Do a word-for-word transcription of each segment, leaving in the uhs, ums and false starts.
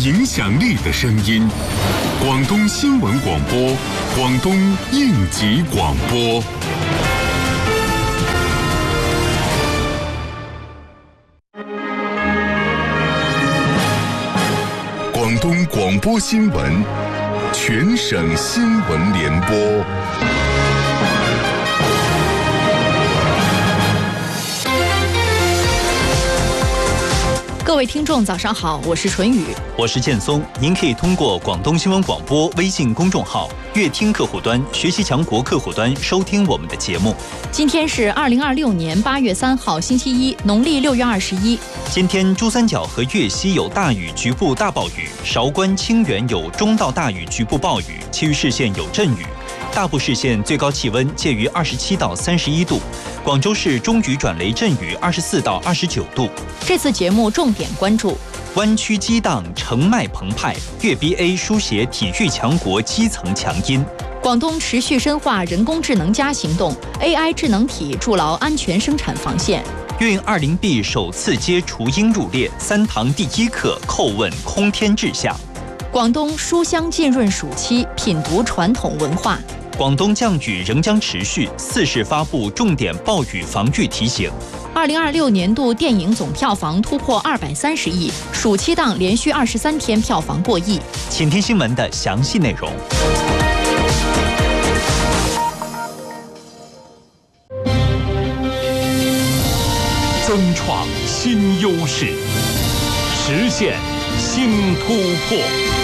影响力的声音。广东新闻广播，广东应急广播。广东广播新闻，全省新闻联播。 各位听众早上好，我是纯宇， 我是建松。您可以通过广东新闻广播微信公众号、乐听客户端、学习强国客户端收听我们的节目。 今天是二零二六年八月三号星期一，农历六月二十一。 今天珠三角和粤西有大雨局部大暴雨，韶关清远有中到大雨局部暴雨，其余市县有阵雨。大部市县最高气温介于二十七到三十一度，广州市中雨转雷阵雨二十四到二十九度。 这次节目重点关注： 湾区激荡，澄迈澎湃，粤 B A 书写体育强国基层强音。 广东持续深化人工智能加行动 ，A I 智能体筑牢安全生产防线。 运二零 B 首次接雏鹰入列，三堂第一课叩问空天志向。 广东书香浸润暑期，品读传统文化。 广东降雨仍将持续，四市发布重点暴雨防御提醒。 二零二六年度电影总票房突破二百三十亿，暑期档连续二十三天票房过亿。 请听新闻的详细内容。 增创新优势，实现新突破。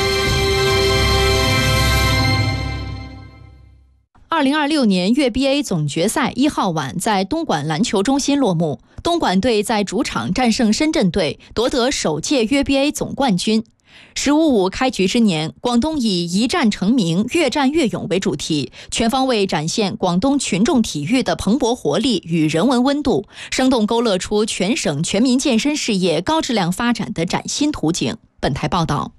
二零二六年粤 B A 总决赛一号晚在东莞篮球中心落幕，东莞队在主场战胜深圳队，夺得首届粤 B A 总冠军。十五五开局之年，广东以一战成名，越战越勇为主题，全方位展现广东群众体育的蓬勃活力与人文温度，生动勾勒出全省全民健身事业高质量发展的崭新图景。本台报道。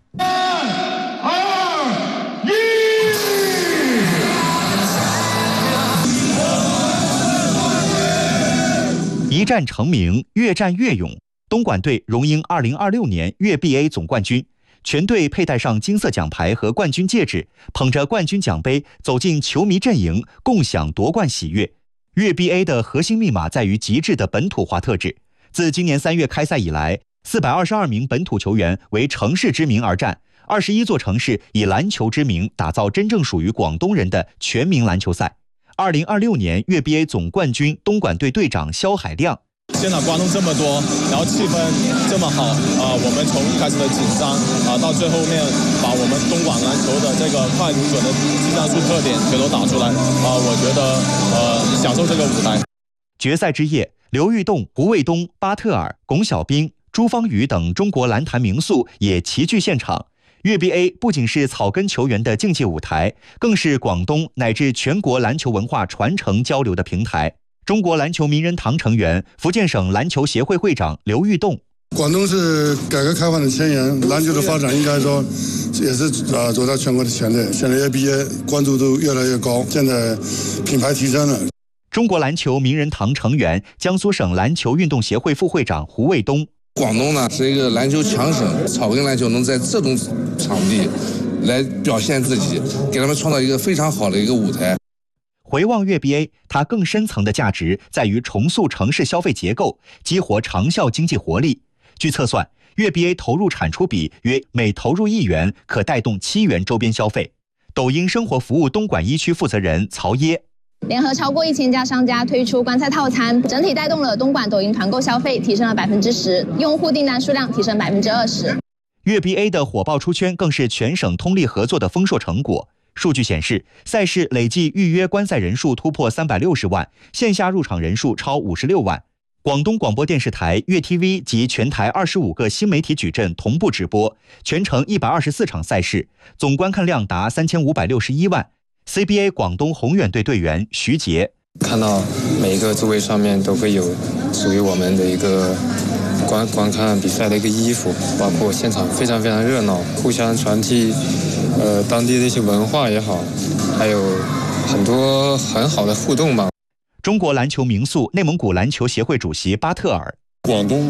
一战成名，越战越勇，东莞队荣膺二零二六年粤 B A 总冠军。全队佩戴上金色奖牌和冠军戒指，捧着冠军奖杯走进球迷阵营，共享夺冠喜悦。粤 B A 的核心密码在于极致的本土化特质。自今年三月开赛以来，四百二十二名本土球员为城市之名而战，二十一座城市以篮球之名打造真正属于广东人的全民篮球赛。二零二六年粤 B A 总冠军东莞队队长肖海亮。 现场观众这么多，然后气氛这么好，啊、呃，我们从一开始的紧张啊、呃，到最后面把我们东莞篮球的这个快、准的技战术特点全都打出来啊、呃，我觉得呃享受这个舞台。 决赛之夜，刘玉栋、胡卫东、巴特尔、龚小兵、朱芳雨等中国篮坛名宿也齐聚现场。粤 B A 不仅是草根球员的竞技舞台，更是广东乃至全国篮球文化传承交流的平台。中国篮球名人堂成员、福建省篮球协会会长刘玉栋： 广东是改革开放的前沿，篮球的发展应该说也是啊走在全国的前列。现在 A B A 关注度越来越高，现在品牌提升了。 中国篮球名人堂成员、江苏省篮球运动协会副会长胡卫东： 广东呢是一个篮球强省，草根篮球能在这种场地来表现自己，给他们创造一个非常好的一个舞台。 回望粤 B A， 它更深层的价值在于重塑城市消费结构，激活长效经济活力。据测算，粤 B A 投入产出比约每投入一元可带动七元周边消费。抖音生活服务东莞一区负责人曹耶： 联合超过一千家商家推出观赛套餐，整体带动了东莞抖音团购消费提升了百分之十，用户订单数量提升百分之二十。 粤 B A 的火爆出圈更是全省通力合作的丰硕成果。数据显示，赛事累计预约观赛人数突破三百六十万，线下入场人数超五十六万。广东广播电视台、粤 T V 及全台二十五个新媒体矩阵同步直播，全程一百二十四场赛事，总观看量达三千五百六十一万。C B A 广东宏远队队员徐杰： 看到每一个座位上面都会有属于我们的一个观观看比赛的一个衣服，包括现场非常非常热闹，互相传递呃当地的一些文化也好，还有很多很好的互动吧。 中国篮球名宿内蒙古篮球协会主席巴特尔： 广东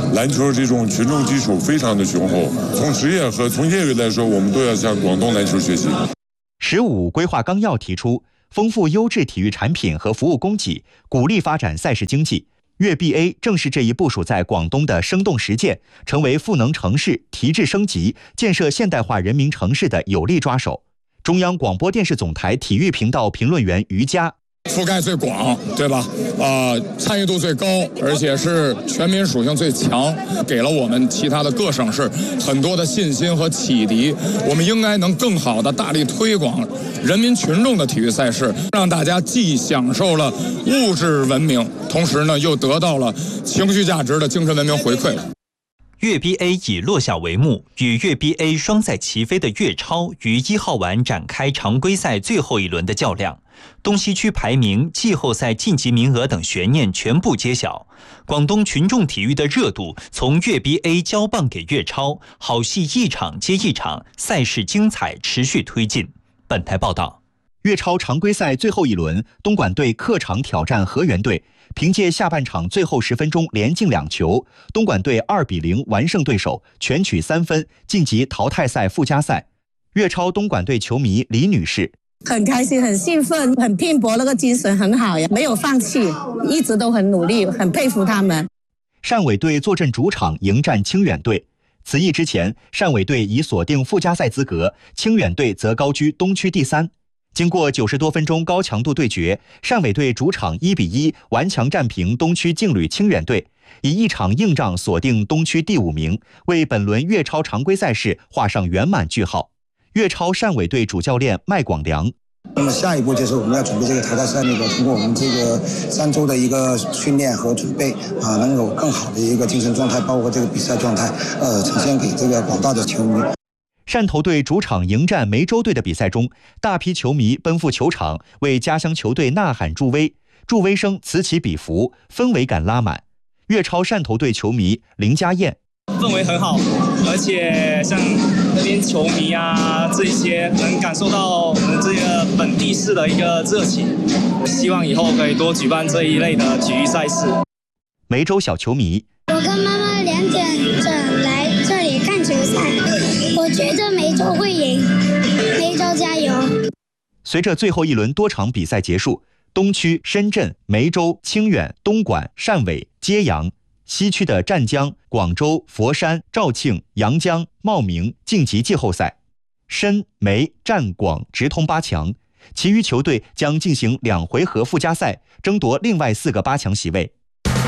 篮球这种群众基础非常的雄厚，从职业和从业余来说，我们都要向广东篮球学习。 十五规划纲要提出，丰富优质体育产品和服务供给，鼓励发展赛事经济。粤 B A 正是这一部署在广东的生动实践，成为赋能城市、提质升级、建设现代化人民城市的有力抓手。中央广播电视总台体育频道评论员于佳。 覆盖最广，对吧？啊、呃，参与度最高，而且是全民属性最强，给了我们其他的各省市很多的信心和启迪。我们应该能更好的大力推广人民群众的体育赛事，让大家既享受了物质文明，同时呢又得到了情绪价值的精神文明回馈。 粤 B A 以落下帷幕，与粤 B A 双赛齐飞的粤超于一号晚展开常规赛最后一轮的较量。东西区排名、季后赛晋级名额等悬念全部揭晓。广东群众体育的热度从粤 B A 交棒给粤超，好戏一场接一场，赛事精彩持续推进。本台报道。 粤超常规赛最后一轮，东莞队客场挑战河源队，凭借下半场最后十分钟连进两球，东莞队二比零完胜对手，全取三分，晋级淘汰赛附加赛。粤超东莞队球迷李女士。 很开心，很兴奋，很拼搏，那个精神很好呀，没有放弃，一直都很努力，很佩服他们。 汕尾队坐镇主场迎战清远队。此役之前，汕尾队已锁定附加赛资格，清远队则高居东区第三。经过九十多分钟高强度对决，汕尾队主场一比一顽强战平东区劲旅清远队，以一场硬仗锁定东区第五名，为本轮粤超常规赛事画上圆满句号。粤超汕尾队主教练麦广良。 那么下一步就是我们要准备这个淘汰赛，那个通过我们这个三周的一个训练和准备啊，能有更好的一个精神状态，包括这个比赛状态，呃，呈现给这个广大的球迷。 汕头队主场迎战梅州队的比赛中，大批球迷奔赴球场，为家乡球队呐喊助威，助威声此起彼伏，氛围感拉满。粤超汕头队球迷林家燕。 氛围很好，而且像那边球迷啊，这些能感受到我们这个本地市的一个热情。希望以后可以多举办这一类的体育赛事。 梅州小球迷， 我跟妈妈两点整来这里看球赛，我觉得梅州会赢，梅州加油！ 随着最后一轮多场比赛结束，东区、深圳、梅州、清远、东莞、汕尾、揭阳。西区的湛江、广州、佛山、肇庆、阳江、茂名晋级季后赛，深、梅、湛、广直通八强，其余球队将进行两回合附加赛，争夺另外四个八强席位。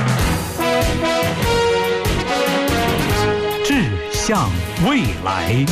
志向未来。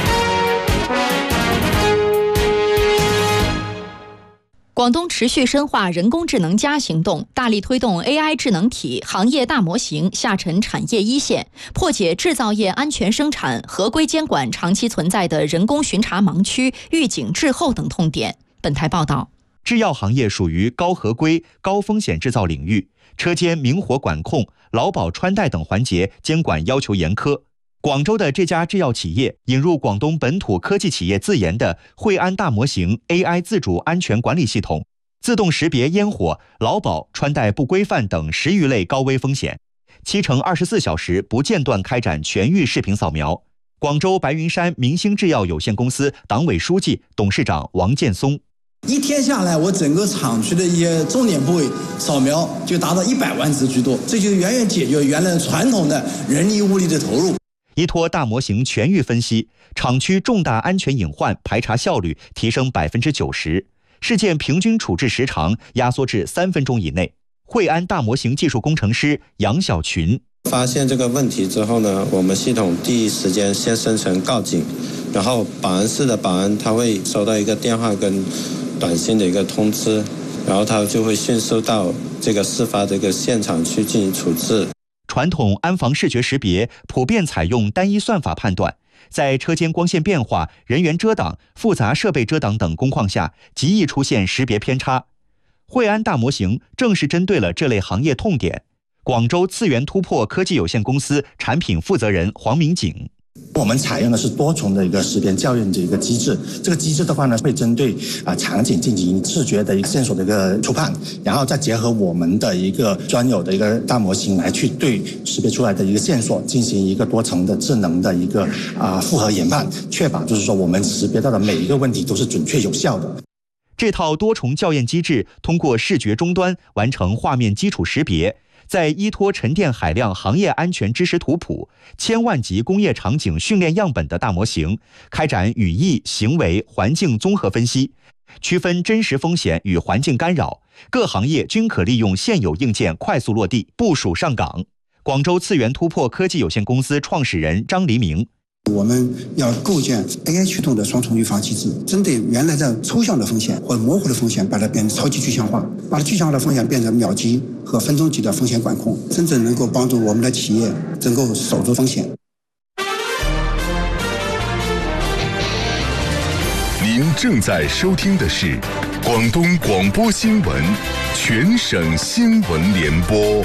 广东持续深化人工智能加行动，大力推动 A I 智能体、行业大模型下沉产业一线，破解制造业安全生产、合规监管长期存在的人工巡查盲区、预警滞后等痛点。本台报道， 制药行业属于高合规、高风险制造领域，车间明火管控、劳保穿戴等环节监管要求严苛。广州的这家制药企业引入广东本土科技企业自研的惠安大模型 A I 自主安全管理系统，自动识别烟火、劳保、穿戴不规范等十余类高危风险，七乘二十四小时不间断开展全域视频扫描。广州白云山明星制药有限公司党委书记、董事长王建松。 一天下来，我整个厂区的一些重点部位扫描就达到一百万次居多，这就远远解决原来传统的人力物力的投入。 依托大模型全域分析，厂区重大安全隐患排查效率提升百分之九十，事件平均处置时长压缩至三分钟以内。惠安大模型技术工程师杨小群发现这个问题之后呢，我们系统第一时间先生成告警，然后保安室的保安他会收到一个电话跟短信的一个通知，然后他就会迅速到这个事发这个现场去进行处置。 传统安防视觉识别普遍采用单一算法判断，在车间光线变化、人员遮挡、复杂设备遮挡等工况下，极易出现识别偏差。惠安大模型正是针对了这类行业痛点。广州次元突破科技有限公司产品负责人黄明景， 我们采用的是多重的一个识别校验的一个机制，这个机制的话呢，会针对啊、呃、场景进行视觉的一个线索的一个初判，然后再结合我们的一个专有的一个大模型来去对识别出来的一个线索进行一个多层的智能的一个啊、呃、复合研判，确保就是说我们识别到的每一个问题都是准确有效的。 这套多重校验机制通过视觉终端完成画面基础识别，在依托沉淀海量行业安全知识图谱、千万级工业场景训练样本的大模型，开展语义、行为、环境综合分析，区分真实风险与环境干扰，各行业均可利用现有硬件快速落地部署上岗。广州次元突破科技有限公司创始人张黎明。 我们要构建 A I 驱动的双重预防机制，针对原来的抽象的风险或者模糊的风险，把它变成超级具象化，把它具象化的风险变成秒级和分钟级的风险管控，真正能够帮助我们的企业能够守住风险。 您正在收听的是广东广播新闻全省新闻联播。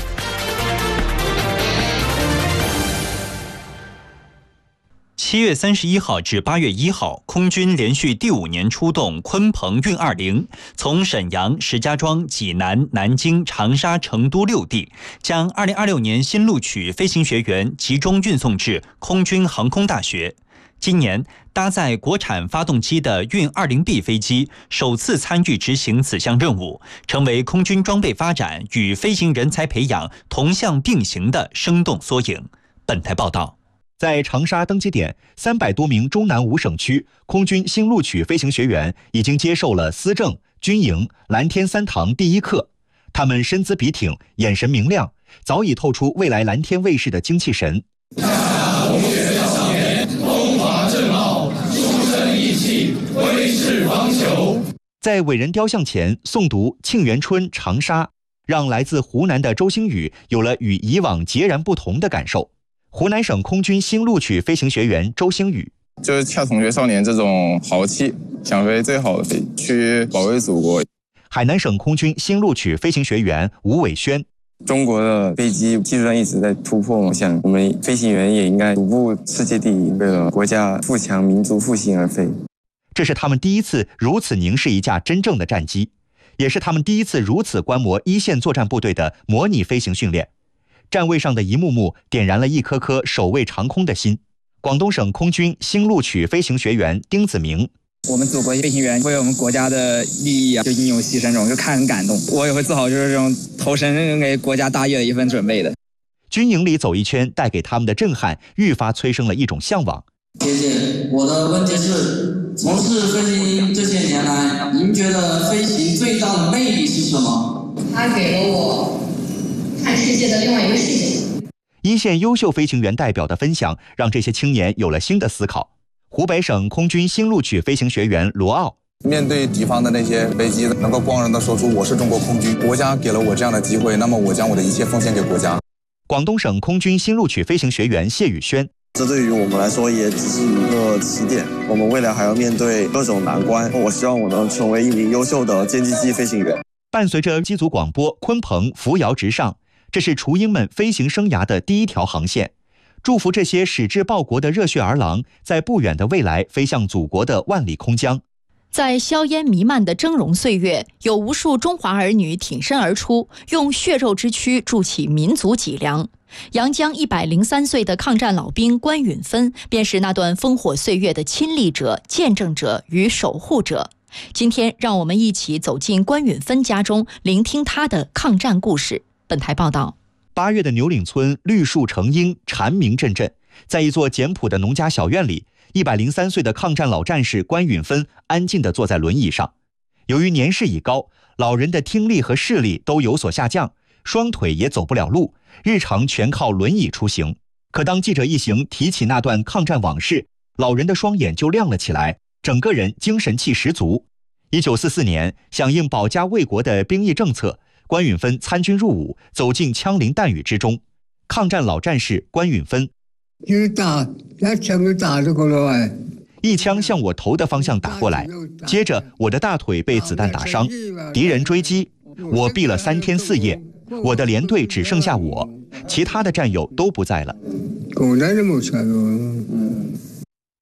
七月三十一号至八月一号，空军连续第五年出动鲲鹏运二零，从沈阳、石家庄、济南、南京、长沙、成都六地，将二零二六年新录取飞行学员集中运送至空军航空大学。今年搭载国产发动机的运二零 B 飞机首次参与执行此项任务，成为空军装备发展与飞行人才培养同向并行的生动缩影。本台报道。 在长沙登机点，三百多名中南五省区空军新录取飞行学员已经接受了思政、军营、蓝天三堂第一课。他们身姿笔挺，眼神明亮，早已透出未来蓝天卫士的精气神。 红学少年，风华正茂，书生意气，威势方遒。 在伟人雕像前诵读《沁园春·长沙》，让来自湖南的周星宇有了与以往截然不同的感受。湖南省空军新录取飞行学员周星宇， 就是恰同学少年这种豪气，想飞最好的飞，去保卫祖国。 海南省空军新录取飞行学员吴伟轩， 中国的飞机技术上一直在突破，我想我们飞行员也应该逐步世界第一，为了国家富强、民族复兴而飞。 这是他们第一次如此凝视一架真正的战机，也是他们第一次如此观摩一线作战部队的模拟飞行训练。站位上的一幕幕点燃了一颗颗守卫长空的心。广东省空军新录取飞行学员丁子明， 我们祖国飞行员为我们国家的利益啊，就英勇牺牲这种，就看很感动。我也会自豪，就是这种投身给国家大业的一份准备的。 军营里走一圈，带给他们的震撼，愈发催生了一种向往。 姐姐，我的问题是，从事飞行这些年来，您觉得飞行最大的魅力是什么？ 它给了我看世界的另外一个视角。 一线优秀飞行员代表的分享，让这些青年有了新的思考。湖北省空军新录取飞行学员罗奥， 面对敌方的那些飞机，能够光荣地说出我是中国空军，国家给了我这样的机会，那么我将我的一切奉献给国家。 广东省空军新录取飞行学员谢宇轩， 这对于我们来说也只是一个起点，我们未来还要面对各种难关。我希望我能成为一名优秀的歼击机飞行员。 伴随着机组广播，鲲鹏扶摇直上，这是雏鹰们飞行生涯的第一条航线。祝福这些矢志报国的热血儿郎，在不远的未来飞向祖国的万里空疆。 在硝烟弥漫的峥嵘岁月，有无数中华儿女挺身而出，用血肉之躯筑起民族脊梁。阳江一百零三岁的抗战老兵关允芬，便是那段烽火岁月的亲历者、见证者与守护者。今天，让我们一起走进关允芬家中，聆听他的抗战故事。本台报道。 八月的牛岭村绿树成荫，蝉鸣阵阵。在一座简朴的农家小院里，一百零三岁的抗战老战士关允芬安静地坐在轮椅上。由于年事已高，老人的听力和视力都有所下降，双腿也走不了路，日常全靠轮椅出行。可当记者一行提起那段抗战往事，老人的双眼就亮了起来，整个人精神气十足。一九四四年，响应保家卫国的兵役政策，关允芬参军入伍，走进枪林弹雨之中。抗战老战士关允芬， 一打一枪就打这个了， 一枪向我头的方向打过来，接着我的大腿被子弹打伤，敌人追击，我毙了三天四夜，我的连队只剩下我，其他的战友都不在了。 共产党没错了。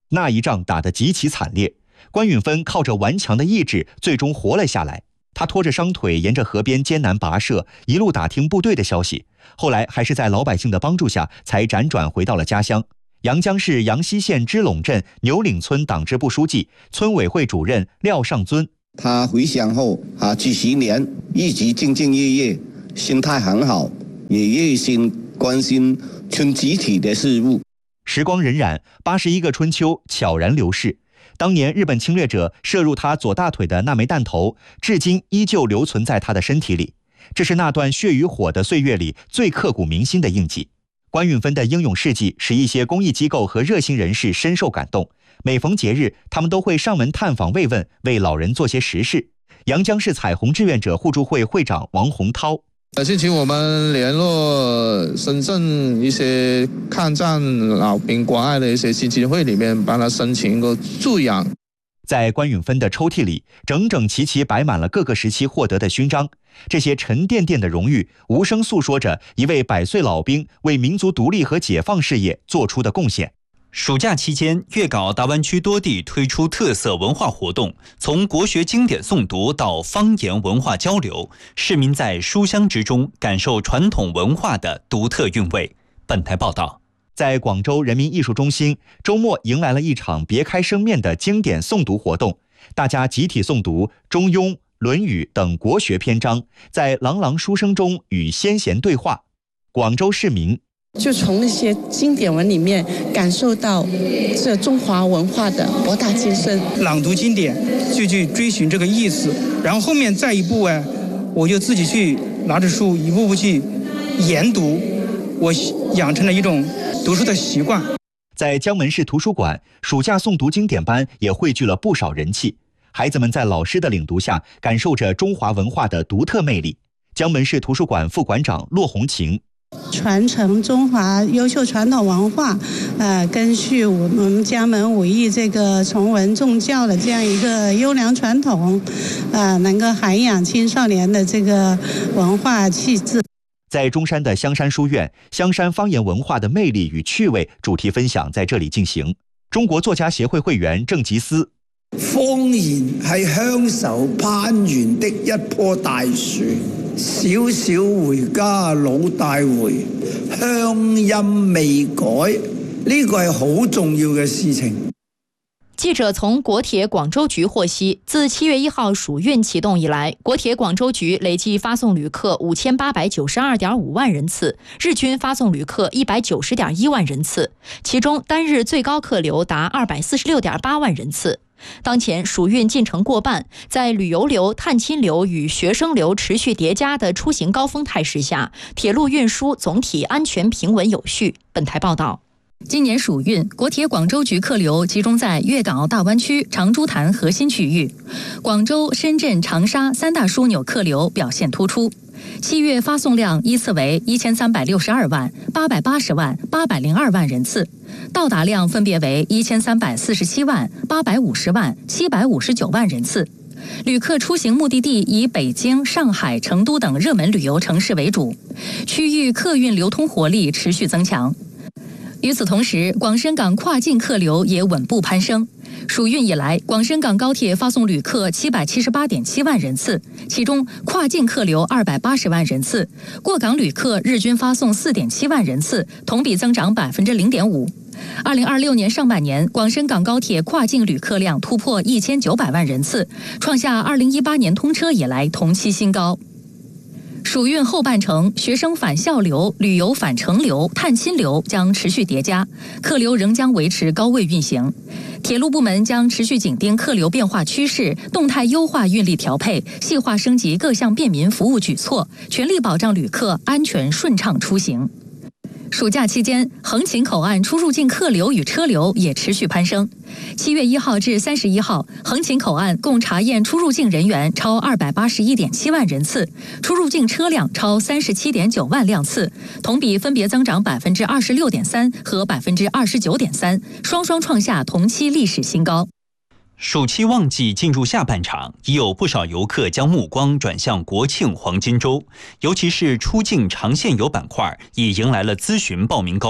那一仗打得极其惨烈，关允芬靠着顽强的意志，最终活了下来。他拖着伤腿，沿着河边艰难跋涉，一路打听部队的消息。后来还是在老百姓的帮助下，才辗转回到了家乡。阳江市阳西县支陇镇牛岭村党支部书记、村委会主任廖尚尊。 他回乡后啊，几十年一直兢兢业业，心态很好，也热心关心村集体的事务。 时光荏苒，八十一个春秋悄然流逝。当年日本侵略者射入他左大腿的那枚弹头，至今依旧留存在他的身体里。这是那段血与火的岁月里最刻骨铭心的印记。关允芬的英勇事迹使一些公益机构和热心人士深受感动。每逢节日，他们都会上门探访慰问，为老人做些实事。阳江市彩虹志愿者互助会会长王洪涛。 近期我们联络深圳一些抗战老兵关爱的一些基金会里面，帮他申请一个助养。 在关允芬的抽屉里，整整齐齐摆满了各个时期获得的勋章。这些沉甸甸的荣誉，无声诉说着一位百岁老兵为民族独立和解放事业做出的贡献。 暑假期间，粤港澳大湾区多地推出特色文化活动，从国学经典诵读到方言文化交流，市民在书香之中感受传统文化的独特韵味。本台报道。 在广州人民艺术中心，周末迎来了一场别开生面的经典诵读活动，大家集体诵读《中庸》《论语》等国学篇章，在朗朗书声中与先贤对话。广州市民就从那些经典文里面感受到这中华文化的博大精深。 朗读经典，就去追寻这个意思，然后后面再一步哎，我就自己去拿着书一步步去研读，我养成了一种读书的习惯。 在江门市图书馆，暑假诵读经典班也汇聚了不少人气。孩子们在老师的领读下，感受着中华文化的独特魅力。江门市图书馆副馆长骆红晴。 传承中华优秀传统文化，呃，根据我们江门武艺这个崇文重教的这样一个优良传统，呃，能够涵养青少年的这个文化气质。 在中山的香山书院，香山方言文化的魅力与趣味主题分享在这里进行。中國作家協會會員鄭吉思。 方言係鄉愁攀援的一棵大樹，小小回家老大回，鄉音未改，呢個係好重要嘅事情。 记者从国铁广州局获悉，自七月一号暑运启动以来，国铁广州局累计发送旅客五千八百九十二点五万人次，日均发送旅客一百九十点一万人次，其中单日最高客流达二百四十六点八万人次。当前暑运进程过半，在旅游流、探亲流与学生流持续叠加的出行高峰态势下，铁路运输总体安全平稳有序。本台报道。 今年暑运，国铁广州局客流集中在粤港澳大湾区、长株潭核心区域，广州、深圳、长沙三大枢纽客流表现突出。七月发送量依次为一千三百六十二万、八百八十万、八百零二万人次，到达量分别为一千三百四十七万、八百五十万、七百五十九万人次。旅客出行目的地以北京、上海、成都等热门旅游城市为主，区域客运流通活力持续增强。与此同时，广深港跨境客流也稳步攀升。暑运以来，广深港高铁发送旅客七百七十八点七万人次，其中跨境客流二百八十万人次，过港旅客日均发送四点七万人次，同比增长百分之零点五。二零二六年上半年，广深港高铁跨境旅客量突破一千九百万人次，创下二零一八年通车以来同期新高。暑运后半程，学生返校流、旅游返程流、探亲流将持续叠加，客流仍将维持高位运行。铁路部门将持续紧盯客流变化趋势，动态优化运力调配，细化升级各项便民服务举措，全力保障旅客安全顺畅出行。暑假期间，横琴口岸出入境客流与车流也持续攀升。七月一号至三十一号，横琴口岸共查验出入境人员超二百八十一点七万人次，出入境车辆超三十七点九万辆次，同比分别增长百分之二十六点三和百分之二十九点三，双双创下同期历史新高。 暑期旺季进入下半场，已有不少游客将目光转向国庆黄金周，尤其是出境长线游板块已迎来了咨询报名高峰。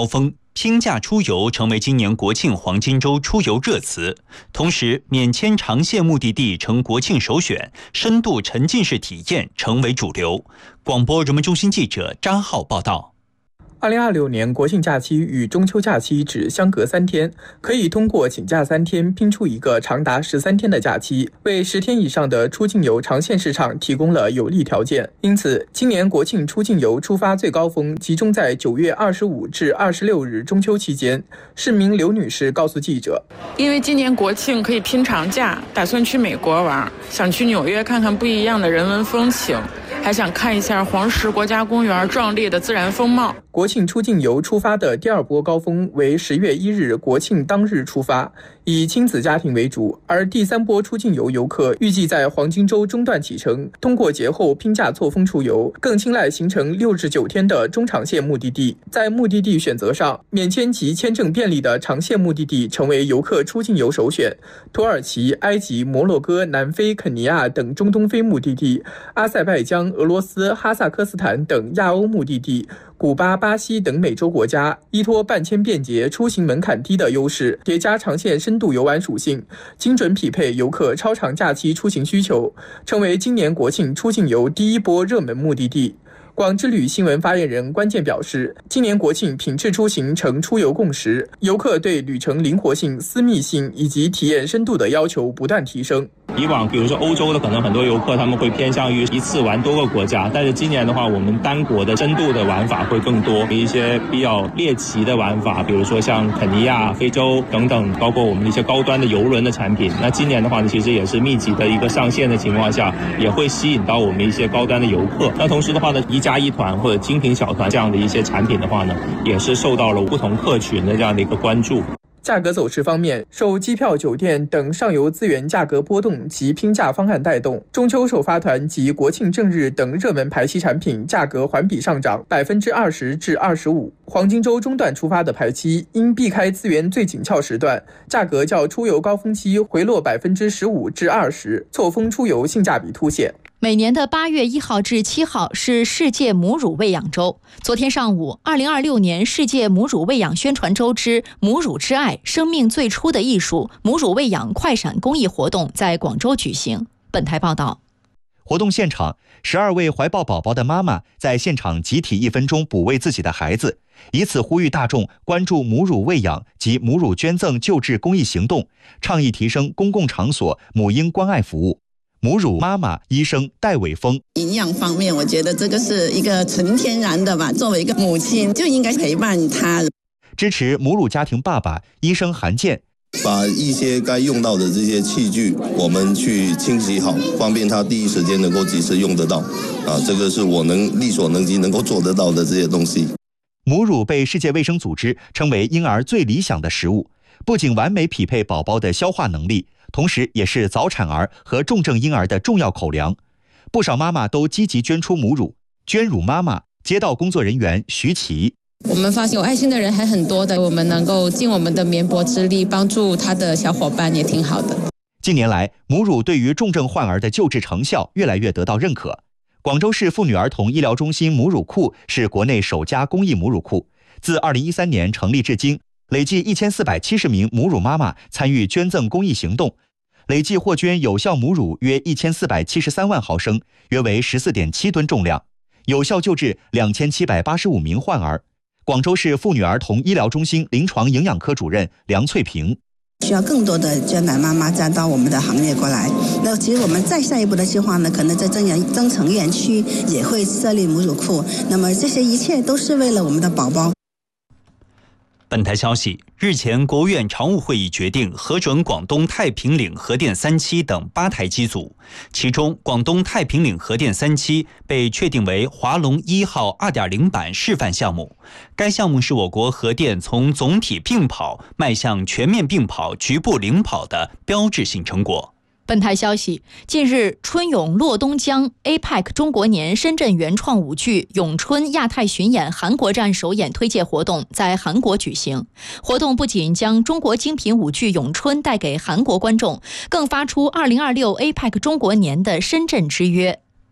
拼假出游成为今年国庆黄金周出游热词，同时免签长线目的地成国庆首选，深度沉浸式体验成为主流。广播人文中心记者张浩报道。 二零二六年国庆假期与中秋假期只相隔三天，可以通过请假三天拼出一个长达十三天的假期，为十天以上的出境游长线市场提供了有利条件。因此，今年国庆出境游出发最高峰集中在九月二十五至二十六日中秋期间。市民刘女士告诉记者：“ 因为今年国庆可以拼长假，打算去美国玩，想去纽约看看不一样的人文风情。”还想看一下黄石国家公园壮丽的自然风貌。 国庆出境游出发的第二波高峰为十月一日国庆当日出发，以亲子家庭为主，而第三波出境游游客预计在黄金周中段启程，通过节后拼假错峰出游，更青睐行程六至九天的中长线目的地。在目的地选择上，免签及签证便利的长线目的地成为游客出境游首选。土耳其、埃及、摩洛哥、南非、肯尼亚等中东非目的地，阿塞拜疆、俄罗斯、哈萨克斯坦等亚欧目的地，古巴、巴西等美洲国家依托办签便捷、出行门槛低的优势，叠加长线深度游玩属性，精准匹配游客超长假期出行需求，成为今年国庆出境游第一波热门目的地。广之旅新闻发言人关键表示，今年国庆品质出行成出游共识，游客对旅程灵活性、私密性以及体验深度的要求不断提升。 以往比如说欧洲的可能很多游客他们会偏向于一次玩多个国家，但是今年的话我们单国的深度的玩法会更多，一些比较猎奇的玩法，比如说像肯尼亚、非洲等等，包括我们的一些高端的邮轮的产品。那今年的话呢，其实也是密集的一个上线的情况下，也会吸引到我们一些高端的游客。那同时的话呢，一加一团或者精品小团这样的一些产品的话呢，也是受到了不同客群的这样的一个关注。 价格走势方面，受机票、酒店等上游资源价格波动及拼价方案带动，中秋首发团及国庆正日等热门排期产品价格环比上涨百分之二十至二十五。黄金周中段出发的排期，因避开资源最紧俏时段，价格较出游高峰期回落百分之十五至二十，错峰出游性价比凸显。 每年的八月一号至七号是世界母乳喂养周。昨天上午，二零二六年世界母乳喂养宣传周之母乳之爱，生命最初的艺术母乳喂养快闪公益活动在广州举行。本台报道。 活动现场，十二位怀抱宝宝的妈妈在现场集体一分钟哺喂自己的孩子，以此呼吁大众关注母乳喂养及母乳捐赠救治公益行动，倡议提升公共场所母婴关爱服务。母乳妈妈医生戴伟峰： 营养方面，我觉得这个是一个纯天然的吧，作为一个母亲就应该陪伴他。 支持母乳家庭爸爸医生韩健： 把一些该用到的这些器具我们去清洗好，方便他第一时间能够及时用得到啊，这个是我能力所能及能够做得到的这些东西。 母乳被世界卫生组织称为婴儿最理想的食物，不仅完美匹配宝宝的消化能力，同时也是早产儿和重症婴儿的重要口粮。不少妈妈都积极捐出母乳。捐乳妈妈街道工作人员徐琪： 我们发现有爱心的人还很多的，我们能够尽我们的绵薄之力帮助他的小伙伴也挺好的。 近年来，母乳对于重症患儿的救治成效越来越得到认可。广州市妇女儿童医疗中心母乳库是国内首家公益母乳库，自二零一三年成立至今，累计一千四百七十名母乳妈妈参与捐赠公益行动，累计获捐有效母乳约一千四百七十三万毫升，约为十四点七吨重量，有效救治两千七百八十五名患儿。广州市妇女儿童医疗中心临床营养科主任梁翠萍： 需要更多的捐奶妈妈站到我们的行业过来。那其实我们再下一步的计划呢，可能在增园增城园区也会设立母乳库。那么这些一切都是为了我们的宝宝。 本台消息，日前国务院常务会议决定核准广东太平岭核电三期等八台机组，其中广东太平岭核电三期被确定为华龙一号 二点零 版示范项目。该项目是我国核电从总体并跑迈向全面并跑、局部领跑的标志性成果。 本台消息，近日春咏洛东江 A P E C 中国年深圳原创舞剧咏春亚太巡演韩国站首演推介活动在韩国举行。活动不仅将中国精品舞剧咏春带给韩国观众，更发出二零二六 A P E C 中国年的深圳之约。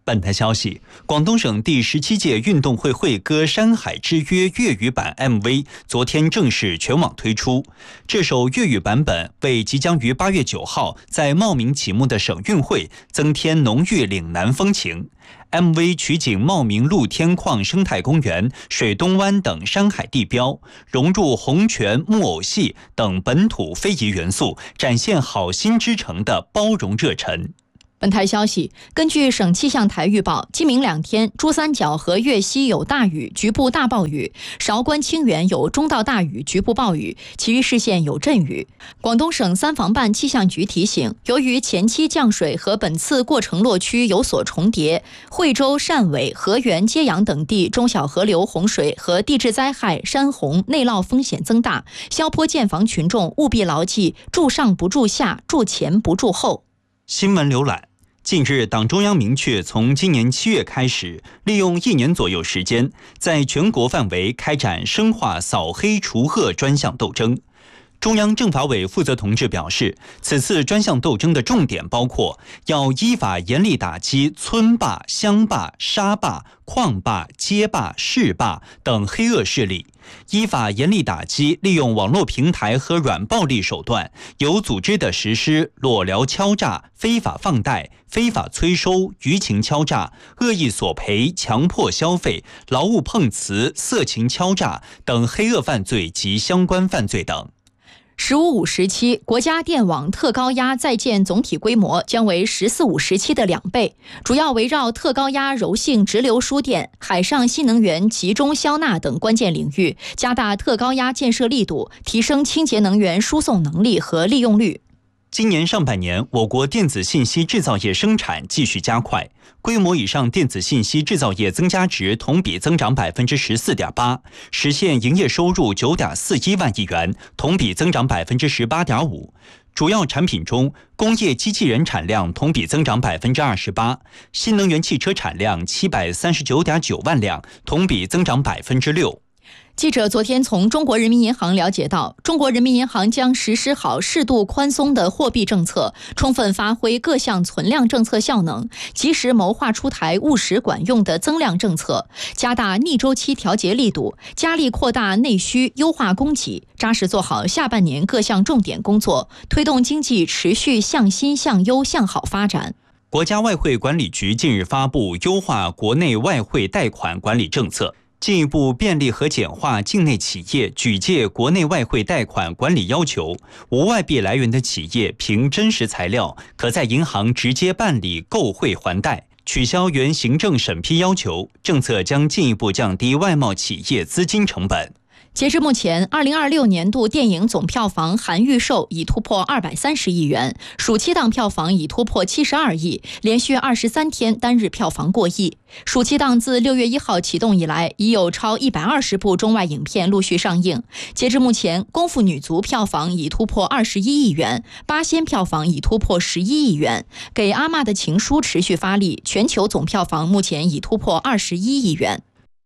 本台消息，广东省第十七届运动会会歌《山海之约》粤语版 M V 昨天正式全网推出。这首粤语版本为即将于八月九号在茂名启幕的省运会增添浓郁岭南风情。M V 取景茂名露天矿生态公园、水东湾等山海地标，融入洪拳、木偶戏等本土非遗元素，展现好心之城的包容热忱。 本台消息，根据省气象台预报，今明两天，珠三角和粤西有大雨，局部大暴雨；韶关、清远有中到大雨，局部暴雨，其余市县有阵雨。广东省三防办气象局提醒，由于前期降水和本次过程落区有所重叠，惠州、汕尾、河源、揭阳等地中小河流洪水和地质灾害、山洪、内涝风险增大，萧坡建房群众务必牢记住上不住下，住前不住后。 新闻浏览。近日，党中央明确，从今年七月开始，利用一年左右时间，在全国范围开展深化扫黑除恶专项斗争。中央政法委负责同志表示，此次专项斗争的重点包括要依法严厉打击村霸、乡霸、沙霸、矿霸、街霸、市霸等黑恶势力，依法严厉打击利用网络平台和软暴力手段，有组织地实施裸聊敲诈、非法放贷、非法催收、舆情敲诈、恶意索赔、强迫消费、劳务碰瓷、色情敲诈等黑恶犯罪及相关犯罪等。 十五五时期，国家电网特高压在建总体规模将为十四五时期的两倍，主要围绕特高压柔性直流输电、海上新能源集中消纳等关键领域，加大特高压建设力度，提升清洁能源输送能力和利用率。 今年上半年，我国电子信息制造业生产继续加快，规模以上电子信息制造业增加值同比增长 百分之十四点八， 实现营业收入 九点四一万亿元，同比增长 百分之十八点五。 主要产品中，工业机器人产量同比增长 百分之二十八， 新能源汽车产量 七百三十九点九万辆，同比增长 百分之六。 记者昨天从中国人民银行了解到，中国人民银行将实施好适度宽松的货币政策，充分发挥各项存量政策效能，及时谋划出台务实管用的增量政策，加大逆周期调节力度，加力扩大内需，优化供给，扎实做好下半年各项重点工作，推动经济持续向新向优向好发展。 国家外汇管理局近日发布优化国内外汇贷款管理政策，进一步便利和简化境内企业举借国内外汇贷款管理要求，无外币来源的企业凭真实材料可在银行直接办理购汇还贷，取消原行政审批要求。政策将进一步降低外贸企业资金成本。 截至目前，二零二六年度电影总票房含预售已突破二百三十亿元，暑期档票房已突破七十二亿，连续二十三天单日票房过亿。暑期档自六月一号启动以来，已有超一百二十部中外影片陆续上映。截至目前，《功夫女足》票房已突破二十一亿元，《八仙》票房已突破十一亿元，《给阿嬷的情书》持续发力，全球总票房目前已突破二十一亿元。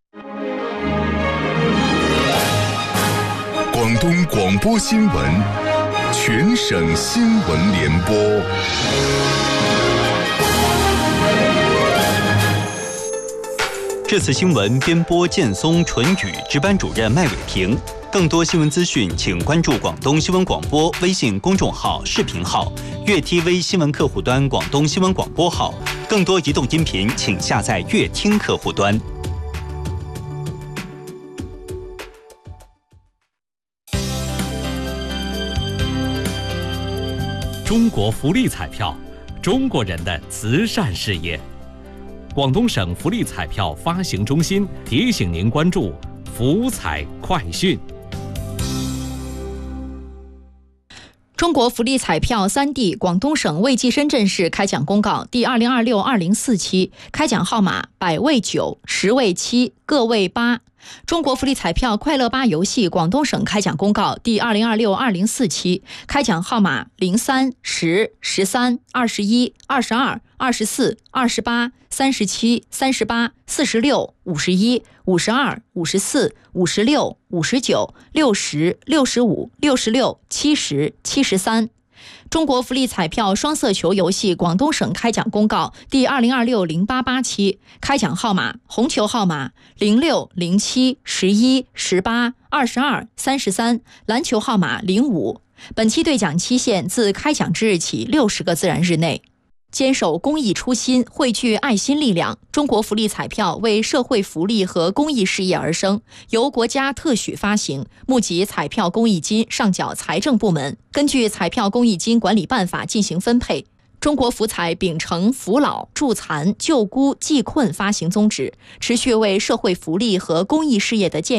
广东广播新闻，全省新闻联播。 这次新闻编播建松、纯宇，值班主任麦伟平。更多新闻资讯，请关注广东新闻广播微信公众号、视频号、粤 T V 新闻客户端、广东新闻广播号。更多移动音频，请下载粤听客户端。 中国福利彩票，中国人的慈善事业。广东省福利彩票发行中心提醒您关注福彩快讯。 中国福利彩票三地广东省为计深圳市开奖公告第二零二六二零四期，开奖号码百位九、十位七、个位八。中国福利彩票快乐八游戏广东省开奖公告第二零二六二零四期，开奖号码零三、十、十三、二十一、二十二、二十四、二十八、三十七、三十八、四十六、五十一、五十二、五十四、五十六、五十九、六十、六十五、六十六、七十、七十三。 中国福利彩票双色球游戏广东省开奖公告第二零二六零八八期，开奖号码：红球号码零六、零七、十一、十八、二十二、三十三，蓝球号码零五。本期兑奖期限自开奖之日起六十个自然日内。坚守公益初心，汇聚爱心力量，中国福利彩票为社会福利和公益事业而生，由国家特许发行，募集彩票公益金上缴财政部门，根据彩票公益金管理办法进行分配。中国福彩秉承扶老、助残、救孤、济困发行宗旨，持续为社会福利和公益事业的建